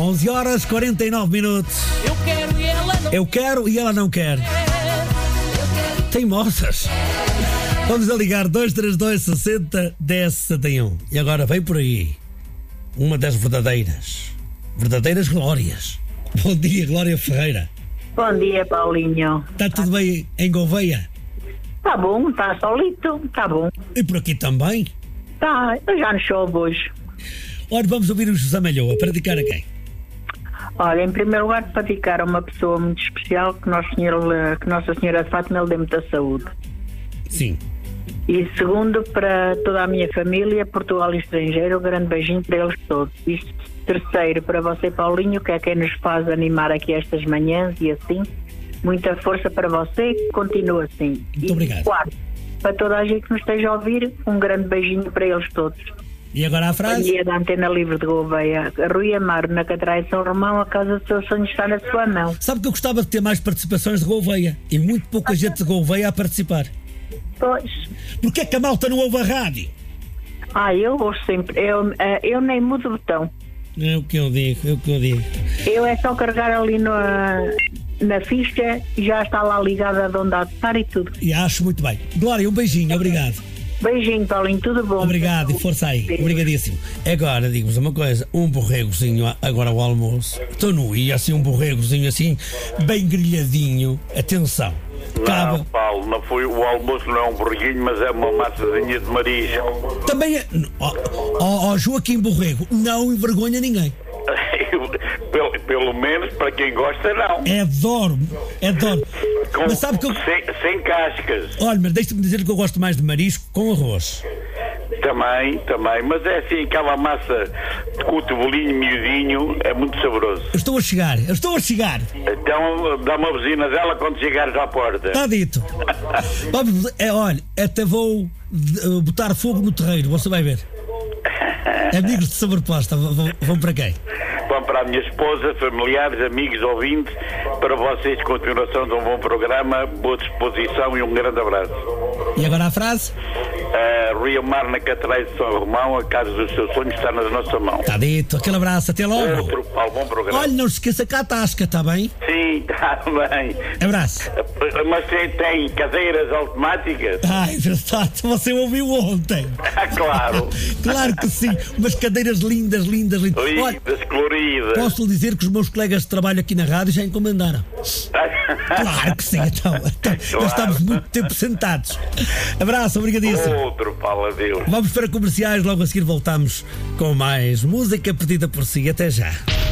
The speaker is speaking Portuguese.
11 horas 49 minutos. Eu quero e ela não quer. Teimosas. Vamos a ligar 232 60 10 61. E agora vem por aí uma das verdadeiras glórias. Bom dia, Glória Ferreira. Bom dia, Paulinho. Está tudo bem em Gouveia? Tá bom, tá solito, tá bom. E por aqui também? Tá, eu já não chove hoje. Ora, vamos ouvir o José Malhoa. Para dedicar a quem? Olha, em primeiro lugar, para dedicar a uma pessoa muito especial, que Nossa Senhora de Fátima lhe dê muita saúde. Sim. E segundo, para toda a minha família, Portugal e estrangeiro, um grande beijinho para eles todos. E terceiro, para você, Paulinho, que é quem nos faz animar aqui estas manhãs e assim. Muita força para você, continua assim. Muito obrigado. Quarto, para toda a gente que nos esteja a ouvir, um grande beijinho para eles todos. E agora a frase? Bom dia da Antena Livre de Gouveia. Rui Amaro, na Cataraia de São Romão, a casa do seu sonho está na sua mão. Sabe que eu gostava de ter mais participações de Gouveia e muito pouca gente de Gouveia a participar. Pois. Porquê é que a malta não ouve a rádio? Eu ouço sempre. Eu nem mudo o botão. É o que eu digo. Eu é só carregar ali na ficha e já está lá ligada de onde há de estar e tudo. E acho muito bem. Glória, um beijinho, obrigado. Beijinho, Paulinho, tudo bom? Obrigado e força aí, obrigadíssimo. Agora, digo-vos uma coisa, um borregozinho agora ao almoço. Estou nu e assim um borregozinho assim, bem grelhadinho. Atenção. Cabe. Não, Paulo, não foi, o almoço não é um borreguinho, mas é uma massazinha de marisco. Também é... Joaquim Borrego, não envergonha ninguém. Pelo menos para quem gosta, não. Adoro. Mas sabe que eu... sem cascas. Olha, mas deixa-me dizer que eu gosto mais de marisco com arroz. Também, mas é assim, aquela massa de cotovelinho miudinho, é muito saboroso. Eu estou a chegar. Então dá uma buzina dela quando chegares à porta. Está dito. Olha, até vou botar fogo no terreiro, você vai ver. Amigos de sobreposta, vão para quem? Vão para a minha esposa, familiares, amigos, ouvintes, para vocês, continuação de um bom programa, boa disposição e um grande abraço. E agora a frase? Rio Mar, na Cataraia de São Romão, a casa dos seus sonhos está na nossa mão. Está dito, aquele abraço, até logo. Outro, Paulo, bom programa. Olha, não se esqueça cá a tasca, está bem? Sim, está bem. Abraço. Mas tem cadeiras automáticas? Ai, verdade, você ouviu ontem. Claro. Claro que sim, umas cadeiras lindas. Olha, descoloridas. posso lhe dizer que os meus colegas de trabalho aqui na rádio já encomendaram. Claro que sim, então nós estamos muito tempo sentados. Abraço, obrigadíssimo. Outro, Paulo, adeus. Vamos para comerciais, logo a seguir voltamos com mais música pedida por si. Até já.